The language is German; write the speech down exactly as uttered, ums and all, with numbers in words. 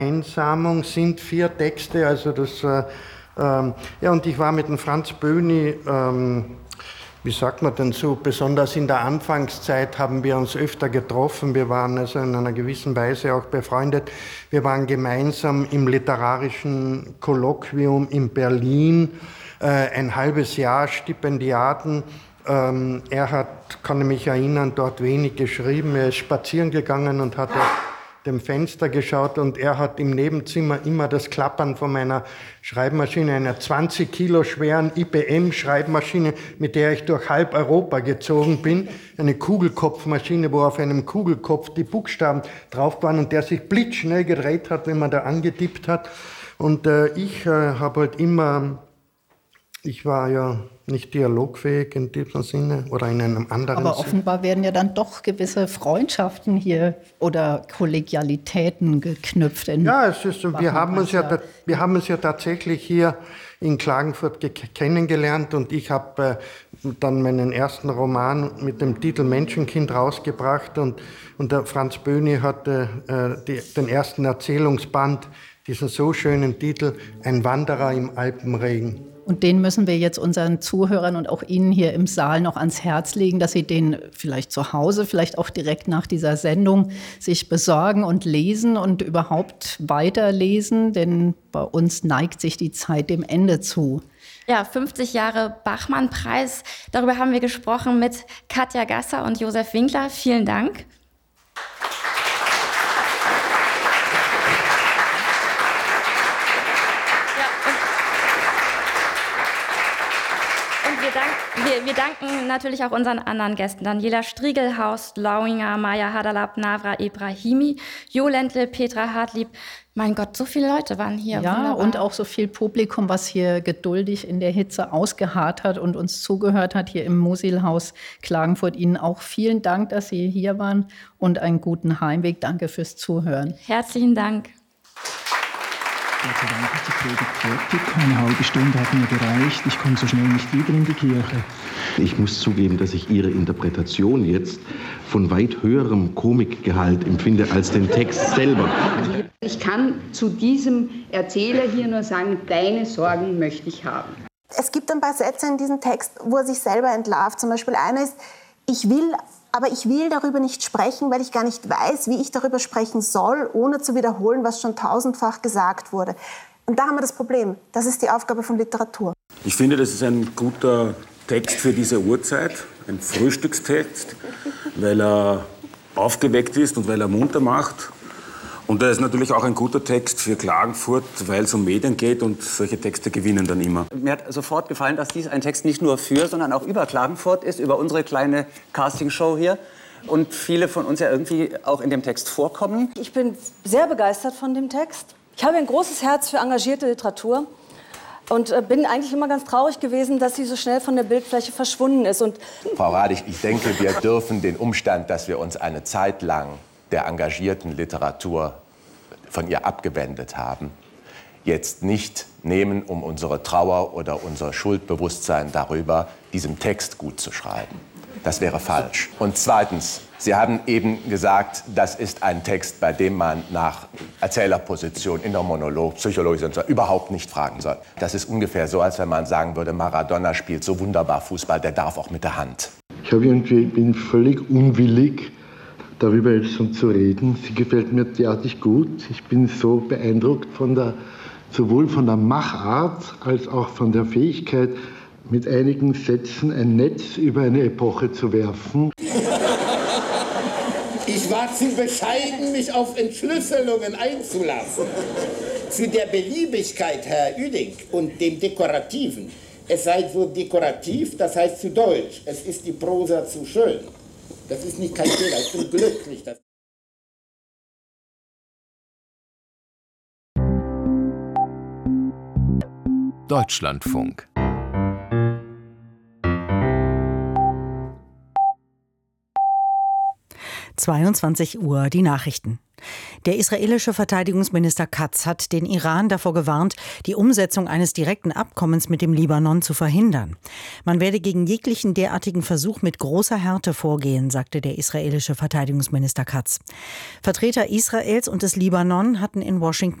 Einsamung sind vier Texte, also das, äh, ähm, ja, und ich war mit dem Franz Böhni, ähm, wie sagt man denn so, besonders in der Anfangszeit haben wir uns öfter getroffen, wir waren also in einer gewissen Weise auch befreundet, wir waren gemeinsam im literarischen Kolloquium in Berlin, äh, ein halbes Jahr Stipendiaten. Ähm, er hat, kann ich mich erinnern, dort wenig geschrieben, er ist spazieren gegangen und hat auf dem Fenster geschaut und er hat im Nebenzimmer immer das Klappern von meiner Schreibmaschine, einer zwanzig Kilo schweren I B M-Schreibmaschine, mit der ich durch halb Europa gezogen bin, eine Kugelkopfmaschine, wo auf einem Kugelkopf die Buchstaben drauf waren und der sich blitzschnell gedreht hat, wenn man da angetippt hat. Und äh, ich äh, habe halt immer, ich war ja nicht dialogfähig in diesem Sinne oder in einem anderen Aber Sinne. offenbar werden ja dann doch gewisse Freundschaften hier oder Kollegialitäten geknüpft. In ja, es ist so, wir haben uns ja, wir haben uns ja tatsächlich hier in Klagenfurt kennengelernt und ich habe äh, dann meinen ersten Roman mit dem Titel Menschenkind rausgebracht und, und der Franz Böhni hatte äh, die, den ersten Erzählungsband, diesen so schönen Titel Ein Wanderer im Alpenregen. Und den müssen wir jetzt unseren Zuhörern und auch Ihnen hier im Saal noch ans Herz legen, dass Sie den vielleicht zu Hause, vielleicht auch direkt nach dieser Sendung sich besorgen und lesen und überhaupt weiterlesen, denn bei uns neigt sich die Zeit dem Ende zu. Ja, fünfzig Jahre Bachmann-Preis. Darüber haben wir gesprochen mit Katja Gasser und Josef Winkler. Vielen Dank. Wir, wir danken natürlich auch unseren anderen Gästen. Daniela Striegelhaus, Lauinger, Maya Hadalab, Navra Ibrahimi, Jo Ländle, Petra Hartlieb. Mein Gott, so viele Leute waren hier. Ja, wunderbar. Und auch so viel Publikum, was hier geduldig in der Hitze ausgeharrt hat und uns zugehört hat hier im Musilhaus Klagenfurt. Ihnen auch vielen Dank, dass Sie hier waren und einen guten Heimweg. Danke fürs Zuhören. Herzlichen Dank. Gott sei Dank ist die Predigt fertig. Eine halbe Stunde hat mir gereicht. Ich komme so schnell nicht wieder in die Kirche. Ich muss zugeben, dass ich Ihre Interpretation jetzt von weit höherem Komikgehalt empfinde als den Text selber. Ich kann zu diesem Erzähler hier nur sagen, deine Sorgen möchte ich haben. Es gibt ein paar Sätze in diesem Text, wo er sich selber entlarvt. Zum Beispiel einer ist, ich will, aber ich will darüber nicht sprechen, weil ich gar nicht weiß, wie ich darüber sprechen soll, ohne zu wiederholen, was schon tausendfach gesagt wurde. Und da haben wir das Problem. Das ist die Aufgabe von Literatur. Ich finde, das ist ein guter Text für diese Uhrzeit, ein Frühstückstext, weil er aufgeweckt ist und weil er munter macht. Und er ist natürlich auch ein guter Text für Klagenfurt, weil es um Medien geht und solche Texte gewinnen dann immer. Mir hat sofort gefallen, dass dies ein Text nicht nur für, sondern auch über Klagenfurt ist, über unsere kleine Castingshow hier. Und viele von uns ja irgendwie auch in dem Text vorkommen. Ich bin sehr begeistert von dem Text. Ich habe ein großes Herz für engagierte Literatur und bin eigentlich immer ganz traurig gewesen, dass sie so schnell von der Bildfläche verschwunden ist. Und Frau Radig, ich denke, wir dürfen den Umstand, dass wir uns eine Zeit lang der engagierten Literatur von ihr abgewendet haben, jetzt nicht nehmen, um unsere Trauer oder unser Schuldbewusstsein darüber, diesem Text gut zu schreiben. Das wäre falsch. Und zweitens, Sie haben eben gesagt, das ist ein Text, bei dem man nach Erzählerposition, in der Monolog, Psychologie und so überhaupt nicht fragen soll. Das ist ungefähr so, als wenn man sagen würde, Maradona spielt so wunderbar Fußball, der darf auch mit der Hand. Ich habe irgendwie, bin völlig unwillig, darüber jetzt schon zu reden. Sie gefällt mir derartig gut. Ich bin so beeindruckt von der, sowohl von der Machart als auch von der Fähigkeit, mit einigen Sätzen ein Netz über eine Epoche zu werfen. Ich war zu bescheiden, mich auf Entschlüsselungen einzulassen. Zu der Beliebigkeit, Herr Ueding, und dem Dekorativen. Es sei so dekorativ, das heißt zu deutsch. Es ist die Prosa zu schön. Das ist nicht kein Fehler, ich bin glücklich. Dass Deutschlandfunk. zweiundzwanzig Uhr, die Nachrichten. Der israelische Verteidigungsminister Katz hat den Iran davor gewarnt, die Umsetzung eines direkten Abkommens mit dem Libanon zu verhindern. Man werde gegen jeglichen derartigen Versuch mit großer Härte vorgehen, sagte der israelische Verteidigungsminister Katz. Vertreter Israels und des Libanon hatten in Washington